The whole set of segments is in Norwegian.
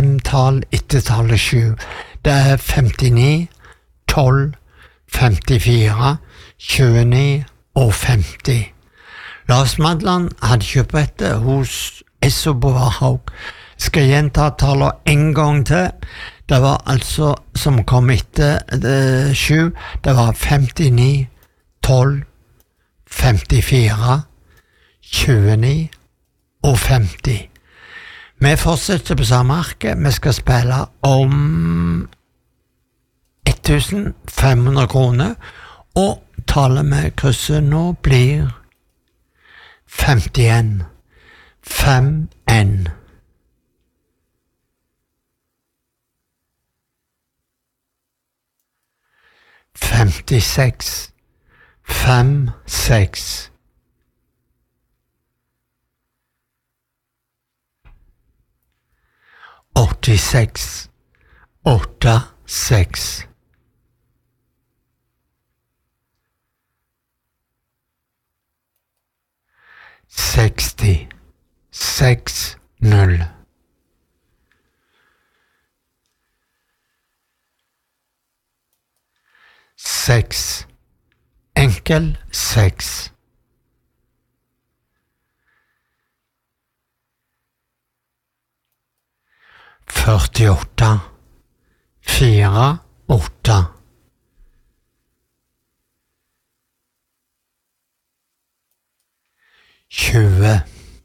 tall etter tallet 7. Det 59, 12, 54, 29 og 50. Lars Madland hadde kjøpt dette hos Esso Boarhaug. Skal gjenta tallet en gang til. Det var altså, som kom etter 7, det var 59, 12, 54, 29 og 50. Vi fortsetter på samme arket. Vi skal spille om 1500 kroner, og tallet med krysset nå blir 51. 5N. Femtiseks, 5-6. 86, 8-6. 60, 6-0. 6, enkel 6. 48, 4-8. 20,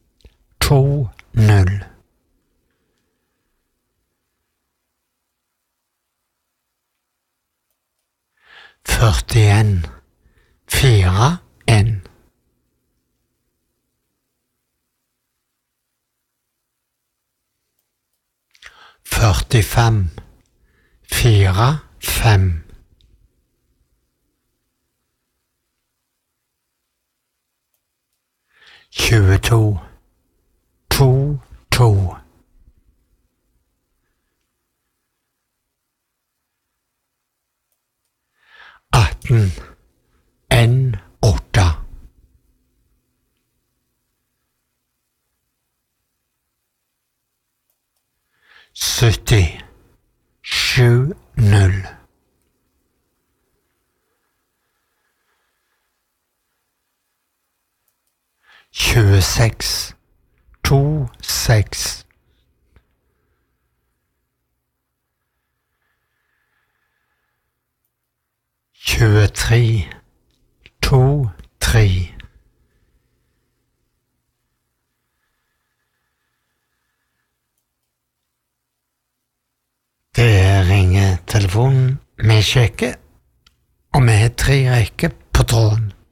2-0. 41, 4-1. 45, 4-5. 22, 2-2. 18, 1-8. 70, 7-0. 26, 2-6. 23, 2-3. 'Det ringer telefonen. Vi sjekker, og vi har 3 rekker på tråden.